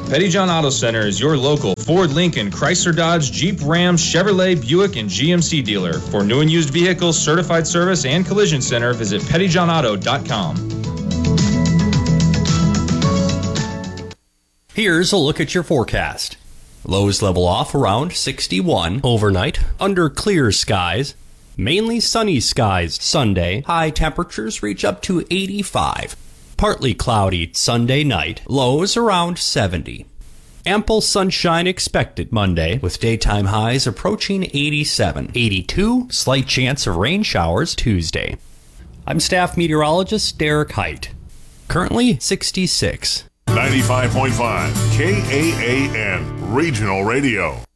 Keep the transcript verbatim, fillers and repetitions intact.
Pettyjohn Auto Center is your local Ford, Lincoln, Chrysler, Dodge, Jeep, Ram, Chevrolet, Buick, and G M C dealer. For new and used vehicles, certified service, and collision center, visit pettyjohn auto dot com. Here's a look at your forecast. Lows level off around sixty-one overnight under clear skies. Mainly sunny skies Sunday. High temperatures reach up to eighty-five. Partly cloudy Sunday night. Lows around seventy. Ample sunshine expected Monday with daytime highs approaching eighty-seven. eighty-two. Slight chance of rain showers Tuesday. I'm staff meteorologist Derek Height. Currently sixty-six. ninety-five point five K A A N Regional Radio.